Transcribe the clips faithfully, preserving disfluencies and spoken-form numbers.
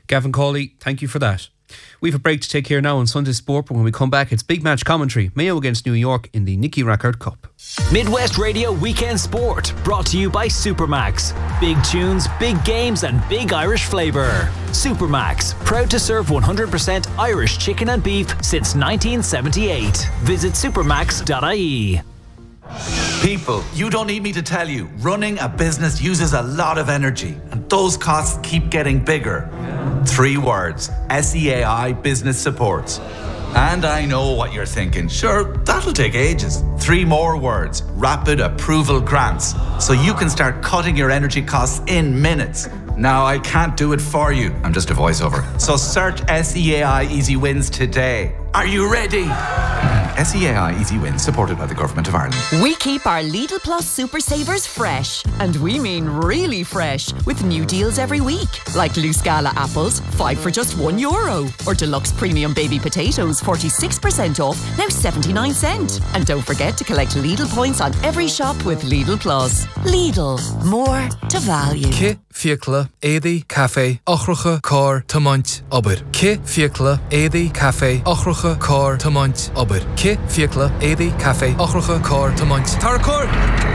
Gavin Cawley, thank you for that. We have a break to take here now on Sunday Sport, but when we come back, it's big match commentary. Mayo against New York in the Nicky Rackard Cup. Midwest Radio Weekend Sport, brought to you by Supermax. Big tunes, big games and big Irish flavour. Supermax, proud to serve one hundred percent Irish chicken and beef since nineteen seventy-eight. Visit supermax dot I E. People, you don't need me to tell you, running a business uses a lot of energy and those costs keep getting bigger. Three words, S E A I Business Supports. And I know what you're thinking, sure, that'll take ages. Three more words, Rapid Approval Grants, so you can start cutting your energy costs in minutes. Now, I can't do it for you, I'm just a voiceover. So search S E A I Easy Wins today. Are you ready? S E A I Easy Wins, supported by the Government of Ireland. We keep our Lidl Plus Super Savers fresh, and we mean really fresh, with new deals every week. Like loose Gala apples, five for just one euro. Or deluxe premium baby potatoes, forty-six percent off, now seventy-nine cent. And don't forget to collect Lidl points on every shop with Lidl Plus. Lidl, more to value. Ke fiacla, édi, cafe, ochrucha, car, tamant, ober. Ke fiacla, édi, cafe, ochrucha, car, tamant, ober. Ke fiacla, édi, cafe, ochrucha, car, tamant. Tarcor!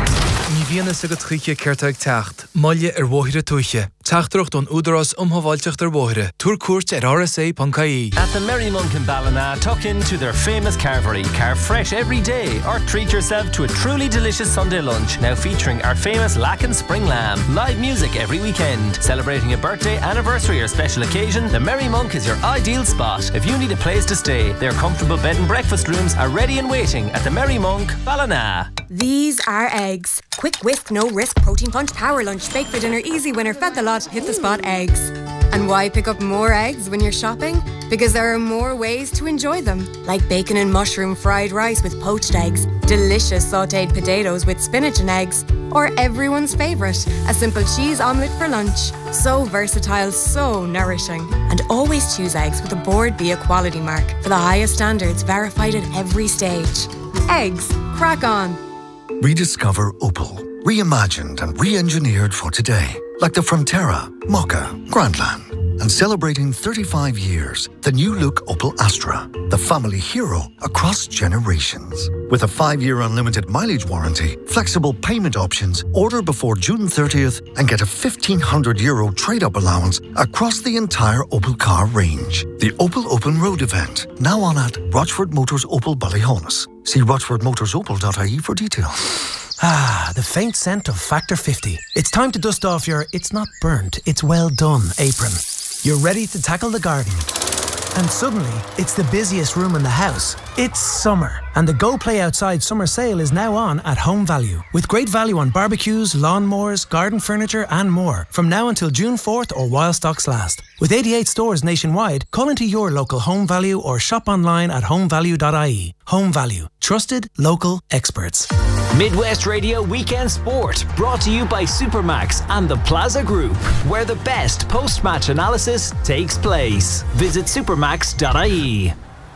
Ní bhíonna sa go tríche ceirteag teacht, maille ar bmhóithre tuaiche. Teachtarocht don údaras umhaváilteach ar bmhóithre. Túr cuairt ar R S A dot I E. At the Merry Monk in Ballina, tuck into their famous carvery. Carve fresh every day or treat yourself to a truly delicious Sunday lunch, now featuring our famous Lacken Spring Lamb. Live music every weekend. Celebrating a birthday, anniversary or special occasion, the Merry Monk is your ideal spot. If you need a place to stay, their comfortable bed and breakfast rooms are ready and waiting at the Merry Monk, Ballina. These are eggs. Quick whisk, no risk, protein punch, power lunch, bake for dinner, easy winner, fed the lot, hit the spot eggs. And why pick up more eggs when you're shopping? Because there are more ways to enjoy them. Like bacon and mushroom fried rice with poached eggs, delicious sautéed potatoes with spinach and eggs, or everyone's favourite, a simple cheese omelette for lunch. So versatile, so nourishing. And always choose eggs with a Board Bia quality mark for the highest standards, verified at every stage. Eggs, crack on. Rediscover Opel. Reimagined and re-engineered for today. Like the Frontera, Mokka, Grandland. And celebrating thirty-five years, the new look Opel Astra. The family hero across generations. With a five-year unlimited mileage warranty, flexible payment options, order before June thirtieth and get a fifteen hundred euro trade-up allowance across the entire Opel car range. The Opel Open Road event, now on at Rochford Motors Opel Ballyhonus. See rochford motors opel dot I E for details. Ah, the faint scent of Factor fifty. It's time to dust off your it's not burnt, it's well done apron. You're ready to tackle the garden. And suddenly, it's the busiest room in the house. It's summer, and the Go Play Outside summer sale is now on at Home Value. With great value on barbecues, lawnmowers, garden furniture and more. From now until June fourth or while stocks last. With eighty-eight stores nationwide, call into your local Home Value or shop online at home value dot I E. Home Value. Trusted, local experts. Midwest Radio Weekend Sport, brought to you by Supermax and the Plaza Group, where the best post-match analysis takes place. Visit supermax dot I E.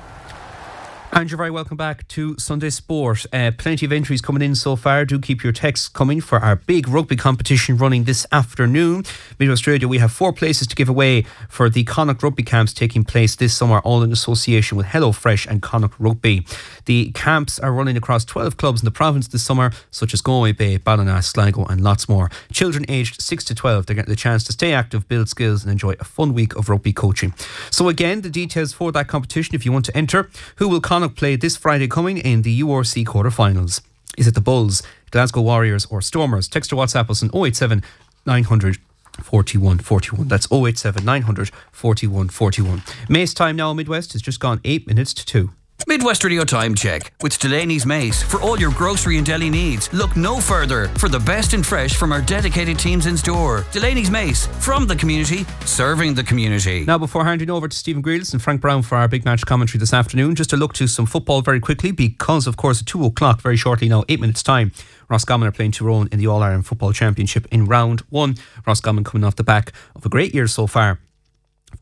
And you're very welcome back to Sunday Sport. Uh, plenty of entries coming in so far. Do keep your texts coming for our big rugby competition running this afternoon. Midwest Radio, we have four places to give away for the Connacht Rugby camps taking place this summer, all in association with HelloFresh and Connacht Rugby. The camps are running across twelve clubs in the province this summer, such as Galway Bay, Ballina, Sligo and lots more. Children aged six to twelve, they're getting the chance to stay active, build skills and enjoy a fun week of rugby coaching. So again, the details for that competition if you want to enter. Who will Connacht play this Friday coming in the U R C quarter-finals? Is it the Bulls, Glasgow Warriors or Stormers? Text or WhatsApp us on oh eight seven, nine hundred, forty-one forty-one. That's oh eight seven, nine hundred, forty-one forty-one. Mace time now, Midwest has just gone eight minutes to two. Midwest Radio Time Check with Delaney's Mace. For all your grocery and deli needs, look no further for the best in fresh from our dedicated teams in store. Delaney's Mace, from the community, serving the community. Now, before handing over to Stephen Grealis and Frank Brown for our big match commentary this afternoon, just a look to some football very quickly, because of course at two o'clock very shortly now, eight minutes time, Roscommon are playing Tyrone in the All-Ireland Football Championship in round one. Roscommon coming off the back of a great year so far. Of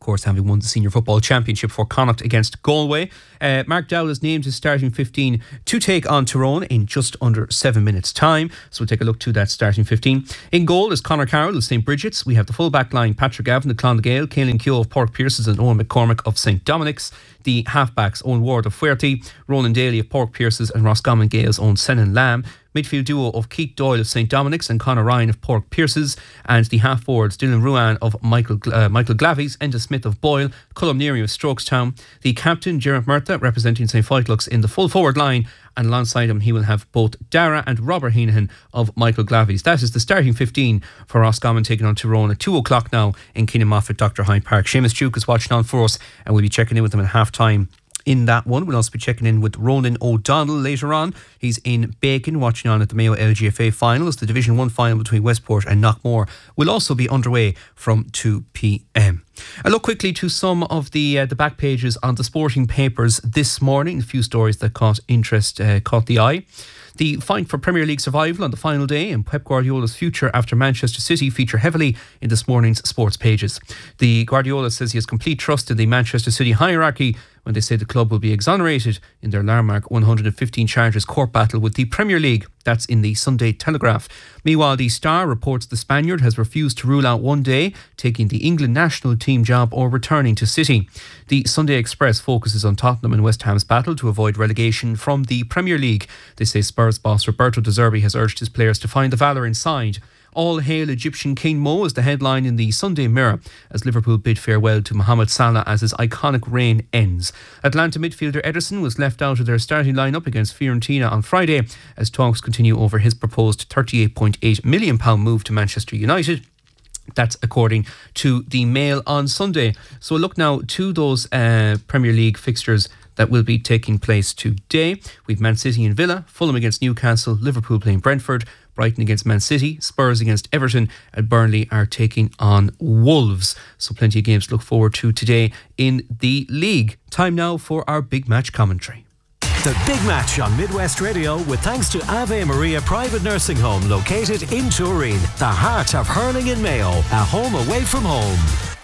course, having won the Senior Football Championship for Connacht against Galway. Uh, Mark Dowell has named his starting fifteen to take on Tyrone in just under seven minutes' time. So we'll take a look to that starting fifteen. In goal is Conor Carroll of Saint Bridget's. We have the full back line, Patrick Gavin of Clondegale, Caelan Keogh of Pork Pierces and Owen McCormick of Saint Dominic's. The halfbacks, Owen Ward of Fuerty, Roland Daly of Pork Pierces and Roscommon Gales own Senan Lamb. Midfield duo of Keith Doyle of Saint Dominic's and Conor Ryan of Pork Pierces, and the half forwards Dylan Ruan of Michael uh, Michael Glavies, Enda Smith of Boyle, Cullum Neary of Strokestown. The captain Gerard Murtha representing Saint Foytlux in the full forward line, and alongside him he will have both Dara and Robert Heenahan of Michael Glavies. That is the starting fifteen for Roscommon taking on Tyrone at two o'clock now in Keenan Moffat, Doctor Hyde Park. Seamus Duke is watching on for us, and we'll be checking in with them at half time in that one. We'll also be checking in with Ronan O'Donnell later on. He's in Bacon watching on at the Mayo L G F A finals. The Division one final between Westport and Knockmore will also be underway from two p.m. A look quickly to some of the uh, the back pages on the sporting papers this morning. A few stories that caught interest, uh, caught the eye. The fight for Premier League survival on the final day and Pep Guardiola's future after Manchester City feature heavily in this morning's sports pages. The Guardiola says he has complete trust in the Manchester City hierarchy when they say the club will be exonerated in their landmark one hundred fifteen charges court battle with the Premier League. That's in the Sunday Telegraph. Meanwhile, the Star reports the Spaniard has refused to rule out one day taking the England national team job or returning to City. The Sunday Express focuses on Tottenham and West Ham's battle to avoid relegation from the Premier League. They say Spurs boss Roberto De Zerbi has urged his players to find the valour inside. All hail Egyptian King Mo is the headline in the Sunday Mirror as Liverpool bid farewell to Mohamed Salah as his iconic reign ends. Atlanta midfielder Ederson was left out of their starting lineup against Fiorentina on Friday as talks continue over his proposed thirty-eight point eight million pounds move to Manchester United. That's according to the Mail on Sunday. So look now to those uh, Premier League fixtures that will be taking place today. We've Man City and Villa, Fulham against Newcastle, Liverpool playing Brentford, Brighton against Man City, Spurs against Everton, and Burnley are taking on Wolves. So plenty of games to look forward to today in the league. Time now for our big match commentary. The Big Match on Midwest Radio with thanks to Ave Maria Private Nursing Home located in Turin, the heart of hurling in Mayo, a home away from home.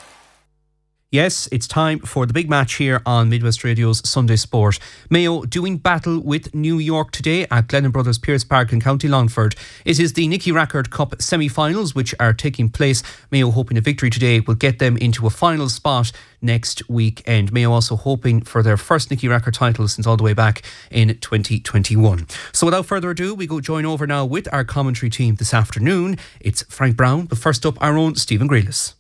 Yes, it's time for the big match here on Midwest Radio's Sunday Sport. Mayo doing battle with New York today at Glennon Brothers Pierce Park in County Longford. It is the Nicky Rackard Cup semi-finals which are taking place. Mayo hoping a victory today will get them into a final spot next weekend. Mayo also hoping for their first Nicky Rackard title since all the way back in twenty twenty-one. So without further ado, we go join over now with our commentary team this afternoon. It's Frank Brown, but first up, our own Stephen Grealis.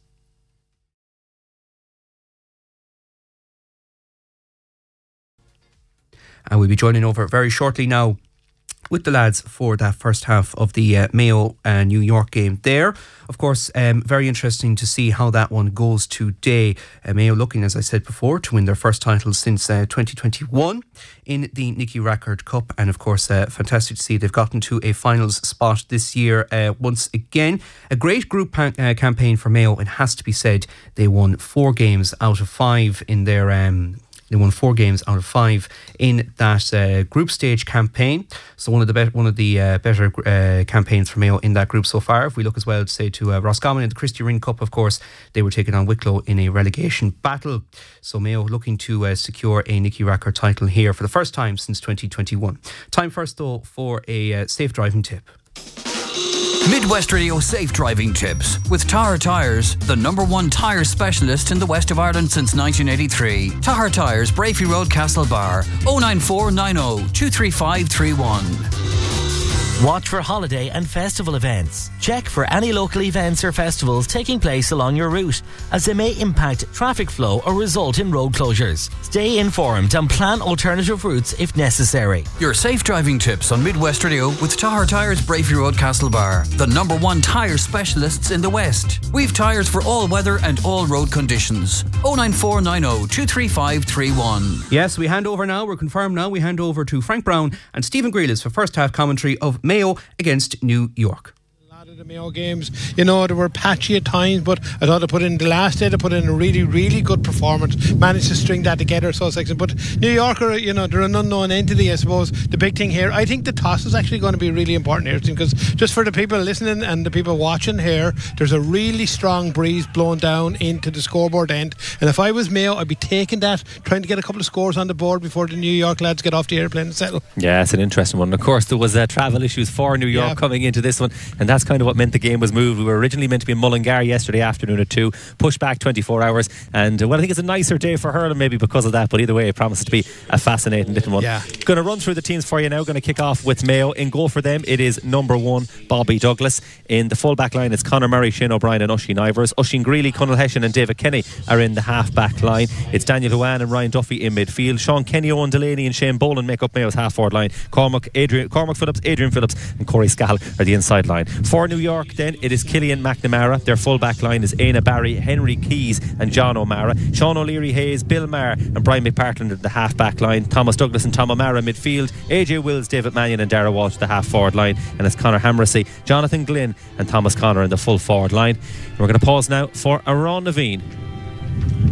And we'll be joining over very shortly now with the lads for that first half of the uh, Mayo uh, New York game there. Of course, um, very interesting to see how that one goes today. Uh, Mayo looking, as I said before, to win their first title since uh, twenty twenty-one in the Nicky Rackard Cup. And of course, uh, fantastic to see they've gotten to a finals spot this year uh, once again. A great group pa- uh, campaign for Mayo, it has to be said. They won four games out of five in their... Um, They won four games out of five in that uh, group stage campaign. So one of the be- one of the uh, better uh, campaigns for Mayo in that group so far. If we look as well, say to uh, Roscommon in the Christy Ring Cup, of course, they were taking on Wicklow in a relegation battle. So Mayo looking to uh, secure a Nicky Rackard title here for the first time since twenty twenty-one. Time first though for a uh, safe driving tip. Midwest Radio Safe Driving Tips with Tahar Tyres, the number one tyre specialist in the west of Ireland since nineteen eighty-three. Tahar Tyres, Brafey Road, Castlebar, oh nine four nine oh two three five three one. Watch for holiday and festival events. Check for any local events or festivals taking place along your route, as they may impact traffic flow or result in road closures. Stay informed and plan alternative routes if necessary. Your safe driving tips on Midwest Radio with Tahar Tyres, Brafey Road, Castlebar, the number one tyre specialists in the West. We've tyres for all weather and all road conditions. oh nine four nine oh two three five three one. Yes, we hand over now, we're confirmed now, we hand over to Frank Brown and Stephen Grealis for first half commentary of Mayo against New York. A lot of the Mayo games. You know, they were patchy at times, but I thought they put in the last day, they put in a really, really good performance, managed to string that together so sexy. But New York are, you know, they're an unknown entity, I suppose. The big thing here, I think the toss is actually going to be really important here, because just for the people listening and the people watching here, there's a really strong breeze blowing down into the scoreboard end, and if I was Mayo, I'd be taking that, trying to get a couple of scores on the board before the New York lads get off the airplane and settle. Yeah, it's an interesting one. Of course, there was uh, travel issues for New York yeah. coming into this one, and that's kind of what meant the game was moved. We were originally meant to be in Mullingar yesterday afternoon at two, pushed back twenty-four hours, and uh, well, I think it's a nicer day for hurling maybe because of that, but either way it promises to be a fascinating little one. Yeah. Going to run through the teams for you now. Going to kick off with Mayo. In goal for them, it is number one, Bobby Douglas. In the full back line, it's Conor Murray, Shane O'Brien and Oisin Ivers. Oisin Greeley, Conal Hession and David Kenny are in the half back line. It's Daniel Huan and Ryan Duffy in midfield. Sean Kenny, Owen Delaney and Shane Boland make up Mayo's half forward line. Cormac, Adrian, Cormac Phillips, Adrian Phillips and Corey Scahill are the inside line. For New York then, it is Killian McNamara. Their full back line is Aina Barry, Henry Keys and John O'Mara. Sean O'Leary Hayes, Bill Maher and Brian McPartland at the half back line. Thomas Douglas and Tom O'Mara midfield. A J Wills, David Mannion and Dara Walsh the half forward line, and it's Conor Hammersley, Jonathan Glynn and Thomas Connor in the full forward line. And we're going to pause now for Aron Naveen